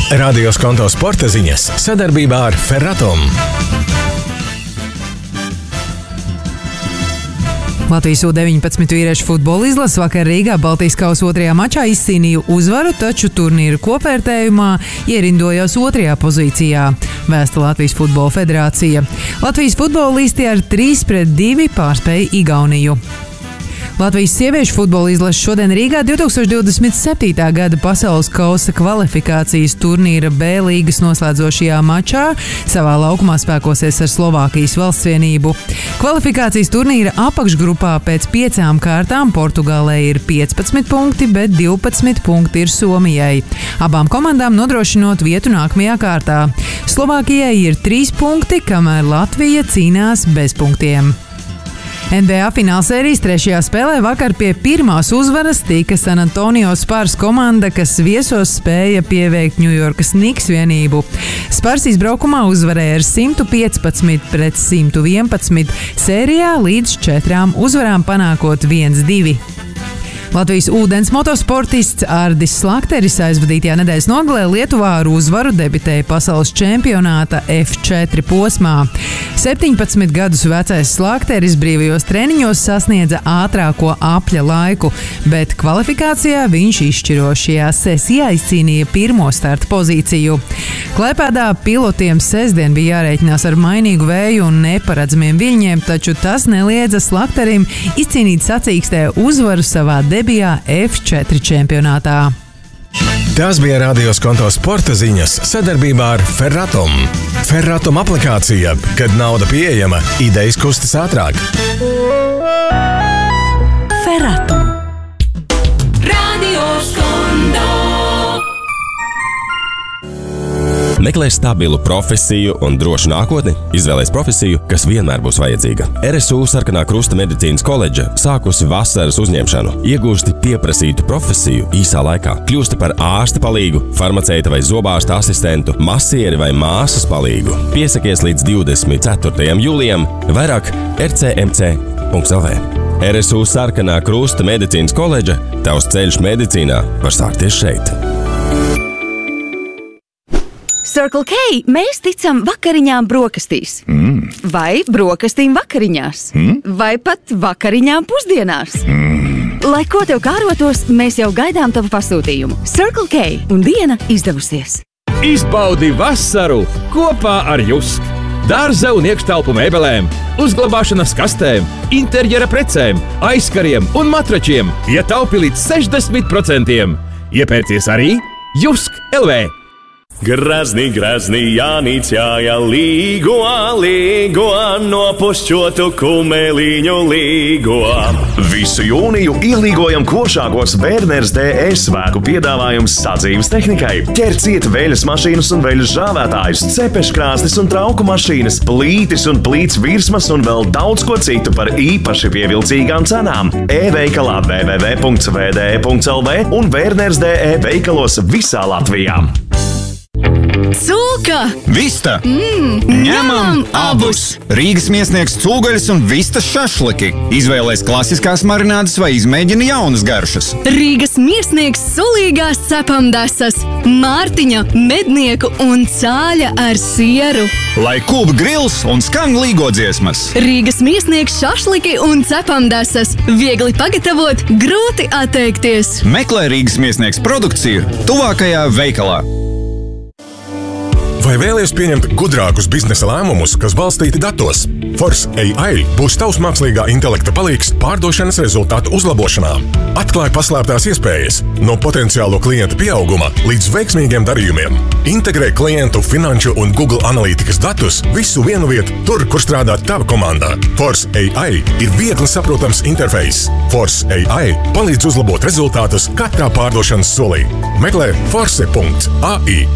Radio Skonto sporta ziņas sadarbībā ar Ferratum. Latvijas U-19 vīriešu futbola izlase vakar Rīgā Baltijas kausa otrajā mačā izcīnīja uzvaru, taču turnīra kopvērtējumā ierindojās otrajā pozīcijā, vēsta Latvijas Futbola Federācija. Latvijas futbolisti ar 3-2 pārspēja Igauniju. Latvijas sieviešu futbola izlase šodien Rīgā 2027. gada pasaules kausa kvalifikācijas turnīra B līgas noslēdzošajā mačā savā laukumā spēkosies ar Slovākijas valstsvienību. Kvalifikācijas turnīra apakšgrupā pēc 5 kārtām Portugālei ir 15 punkti, bet 12 punkti ir Somijai. Abām komandām nodrošinot vietu nākamajā kārtā. Slovākijai ir 3 punkti, kamēr Latvija cīnās bez punktiem. NBA finālsērijas 3. spēlē vakar pie pirmās uzvaras tika San Antonio Spurs komanda, kas viesos spēja pieveikt Ņujorkas Knicks vienību. Spurs izbraukumā uzvarēja ar 115-111 sērijā līdz 4 uzvarām panākot 1-2. Latvijas ūdens motosportists Ardis Slakteris aizvadītajā nedēļas nogalē Lietuvā ar uzvaru debitēja pasaules čempionāta F4 posmā. 17 gadus vecais Slakteris brīvajos treniņos sasniedza ātrāko apļa laiku, bet kvalifikācijā viņš izšķirošajā sesijā izcīnīja pirmo starta pozīciju. Klaipēdā pilotiem sestdien bija jārēķinās ar mainīgu vēju un neparedzamiem viļņiem, taču tas neliedza Slakterim izcīnīt sacīkstē uzvaru savā debijā F4 čempionātā. Tas bija Radio Skonto sporta ziņas sadarbībā ar Ferratum. Ferratum aplikācija, kad nauda pieejama, idejas kustas ātrāk. Ferratum. Radio Skonto. Meklē stabilu profesiju un drošu nākotni? Izvēlēs profesiju, kas vienmēr būs vajadzīga. RSU Sarkanā Krusta medicīnas koledža sākusi vasaras uzņemšanu. Iegūsti pieprasītu profesiju īsā laikā. Kļūsti par ārsta palīgu, farmaceita vai zobārsta asistentu, masieri vai māsas palīgu. Piesakies līdz 24. jūlijam. Vairāk rcmc.lv. RSU Sarkanā Krusta medicīnas koledža. Tavs ceļš medicīnā var sākties šeit. Circle K mēs ticam vakariņām brokastīs. Vai brokastīm vakariņās. Vai pat vakariņām pusdienās. Lai ko tev kārotos, mēs jau gaidām tavu pasūtījumu. Circle K un diena izdevusies. Izbaudi vasaru kopā ar Jusk. Dārza un iekštelpu mēbelēm, uzglabāšanas kastēm, interjera precēm, aizkariem un matračiem ietaupi līdz 60%. Iepērcies arī Jusk LV. Grazni, grazni, Jānīts jāja līgo, no pušķotu kumeliņu līgo. Visu jūniju ielīgojam košākos Werners DE svēku piedāvājums sadzīves tehnikai. Ķer ciet veļas mašīnas un veļas žāvētājus, cepeškrāstis un trauku mašīnas, plītis un plīts virsmas un vēl daudz ko citu par īpaši pievilcīgām cenām. E-veikalā www.vde.lv un Werners DE veikalos visā Latvijā. Cūka! Vista! Ņemam abus! Rīgas miesniegs cūgaļas un vistas šašliki. Izvēlēs klasiskās marinādes vai izmēģina jaunas garšas. Rīgas miesniegs sulīgās cepamdesas, Mārtiņa, mednieku un cāļa ar sieru. Lai kūp grils un skan līgodziesmas. Rīgas miesniegs šašliki un cepamdesas. Viegli pagatavot, grūti atteikties. Meklē Rīgas miesniegs produkciju tuvākajā veikalā. Vai vēlies pieņemt gudrākus biznesa lēmumus, kas balstīti datos? Force AI būs tavs mākslīgā intelekta palīgs pārdošanas rezultātu uzlabošanā. Atklāj paslēptās iespējas no potenciālo klientu pieauguma līdz veiksmīgiem darījumiem. Integrē klientu, finanšu un Google analītikas datus visu vienu vietu, tur, kur strādā tava komanda. Force AI ir viegli saprotams interfejs. Force AI palīdz uzlabot rezultātus katrā pārdošanas solī. Meklē force.ai.